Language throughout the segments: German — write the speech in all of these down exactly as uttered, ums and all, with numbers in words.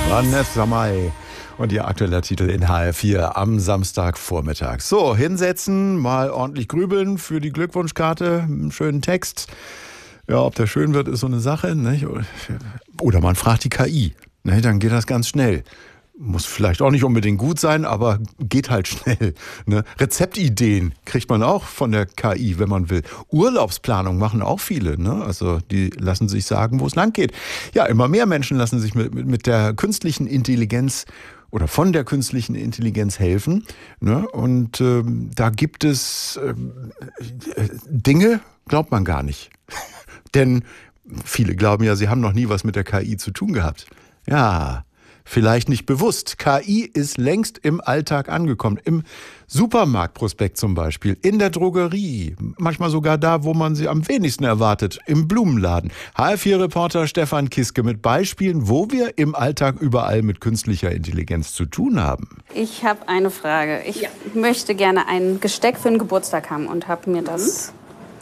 Vanessa Mai und ihr aktueller Titel in H R vier am Samstagvormittag. So, hinsetzen, mal ordentlich grübeln für die Glückwunschkarte, einen schönen Text. Ja, ob der schön wird, ist so eine Sache, nicht? Oder man fragt die K I, ne? Dann geht das ganz schnell. Muss vielleicht auch nicht unbedingt gut sein, aber geht halt schnell. Ne? Rezeptideen kriegt man auch von der K I, wenn man will. Urlaubsplanung machen auch viele. Ne? Also die lassen sich sagen, wo es lang geht. Ja, immer mehr Menschen lassen sich mit, mit der künstlichen Intelligenz oder von der künstlichen Intelligenz helfen. Ne? Und ähm, da gibt es ähm, Dinge, glaubt man gar nicht. Denn viele glauben ja, sie haben noch nie was mit der K I zu tun gehabt. Ja, vielleicht nicht bewusst. K I ist längst im Alltag angekommen. Im Supermarktprospekt zum Beispiel, in der Drogerie, manchmal sogar da, wo man sie am wenigsten erwartet, im Blumenladen. H R vier-Reporter Stefan Kiske mit Beispielen, wo wir im Alltag überall mit künstlicher Intelligenz zu tun haben. Ich habe eine Frage. Ich ja. möchte gerne ein Gesteck für einen Geburtstag haben und habe mir das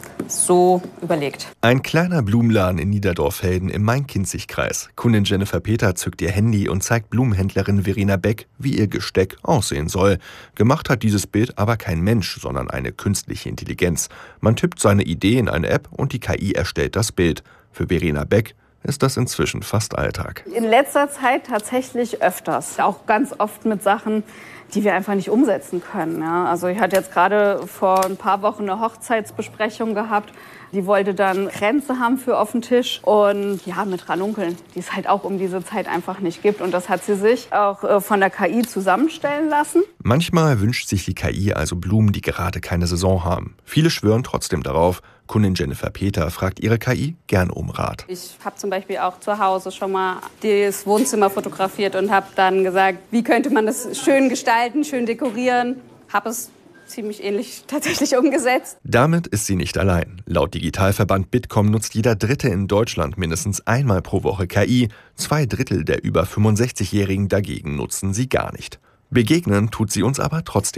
so überlegt. Ein kleiner Blumenladen in Niederdorf-Helden im Main-Kinzig-Kreis. Kundin Jennifer Peter zückt ihr Handy und zeigt Blumenhändlerin Verena Beck, wie ihr Gesteck aussehen soll. Gemacht hat dieses Bild aber kein Mensch, sondern eine künstliche Intelligenz. Man tippt seine Idee in eine App und die K I erstellt das Bild. Für Verena Beck ist das inzwischen fast Alltag. In letzter Zeit tatsächlich öfters. Auch ganz oft mit Sachen, die wir einfach nicht umsetzen können. Ja. Also ich hatte jetzt gerade vor ein paar Wochen eine Hochzeitsbesprechung gehabt. Die wollte dann Kränze haben für auf den Tisch und ja, mit Ranunkeln, die es halt auch um diese Zeit einfach nicht gibt. Und das hat sie sich auch äh, von der K I zusammenstellen lassen. Manchmal wünscht sich die K I also Blumen, die gerade keine Saison haben. Viele schwören trotzdem darauf. Kundin Jennifer Peter fragt ihre K I gern um Rat. Ich habe zum Beispiel auch zu Hause schon mal das Wohnzimmer fotografiert und habe dann gesagt, wie könnte man das schön gestalten, schön dekorieren. Habe es ziemlich ähnlich tatsächlich umgesetzt. Damit ist sie nicht allein. Laut Digitalverband Bitkom nutzt jeder Dritte in Deutschland mindestens einmal pro Woche K I. Zwei Drittel der über fünfundsechzigjährigen dagegen nutzen sie gar nicht. Begegnen tut sie uns aber trotzdem.